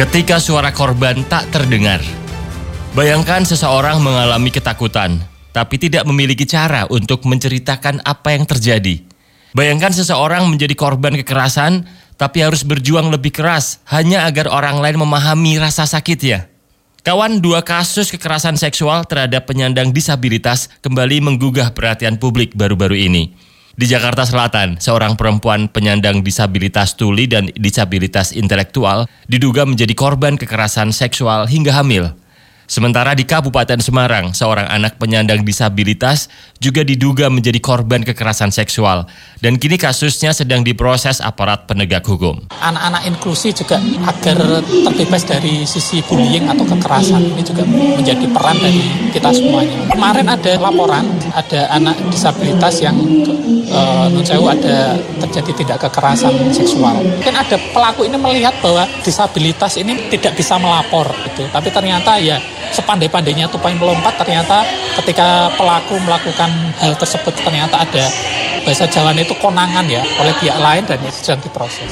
Ketika suara korban tak terdengar. Bayangkan seseorang mengalami ketakutan, tapi tidak memiliki cara untuk menceritakan apa yang terjadi. Bayangkan seseorang menjadi korban kekerasan, tapi harus berjuang lebih keras hanya agar orang lain memahami rasa sakitnya. Kawan, 2 kasus kekerasan seksual terhadap penyandang disabilitas kembali menggugah perhatian publik baru-baru ini. Di Jakarta Selatan, seorang perempuan penyandang disabilitas tuli dan disabilitas intelektual diduga menjadi korban kekerasan seksual hingga hamil. Sementara di Kabupaten Semarang, seorang anak penyandang disabilitas juga diduga menjadi korban kekerasan seksual. Dan kini kasusnya sedang diproses aparat penegak hukum. Anak-anak inklusi juga agar terbebas dari sisi bullying atau kekerasan. Ini juga menjadi peran dari kita semuanya. Kemarin ada laporan, ada anak disabilitas yang ada terjadi tidak kekerasan seksual. Mungkin ada pelaku ini melihat bahwa disabilitas ini tidak bisa melapor, gitu. Tapi ternyata ya sepandai-pandainya tupai melompat, ternyata ketika pelaku melakukan hal tersebut ternyata ada bahasa Jawanya itu konangan ya oleh pihak lain dan sedang diproses.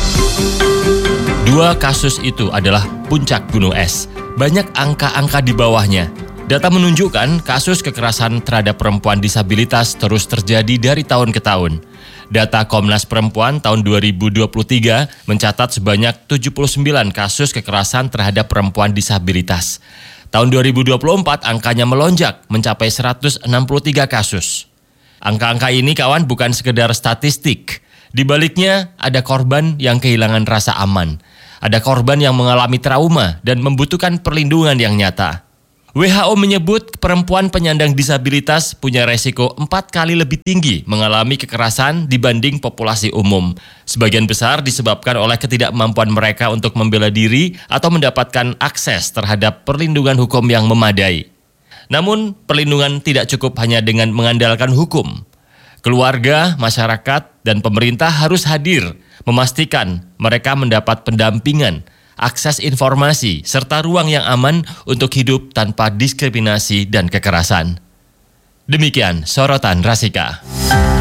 2 kasus itu adalah puncak gunung es. Banyak angka-angka di bawahnya. Data menunjukkan kasus kekerasan terhadap perempuan disabilitas terus terjadi dari tahun ke tahun. Data Komnas Perempuan tahun 2023 mencatat sebanyak 79 kasus kekerasan terhadap perempuan disabilitas. Tahun 2024 angkanya melonjak mencapai 163 kasus. Angka-angka ini kawan bukan sekedar statistik. Di baliknya ada korban yang kehilangan rasa aman. Ada korban yang mengalami trauma dan membutuhkan perlindungan yang nyata. WHO menyebut perempuan penyandang disabilitas punya resiko 4 kali lebih tinggi mengalami kekerasan dibanding populasi umum. Sebagian besar disebabkan oleh ketidakmampuan mereka untuk membela diri atau mendapatkan akses terhadap perlindungan hukum yang memadai. Namun, perlindungan tidak cukup hanya dengan mengandalkan hukum. Keluarga, masyarakat, dan pemerintah harus hadir, memastikan mereka mendapat pendampingan, akses informasi, serta ruang yang aman untuk hidup tanpa diskriminasi dan kekerasan. Demikian Sorotan Rasika.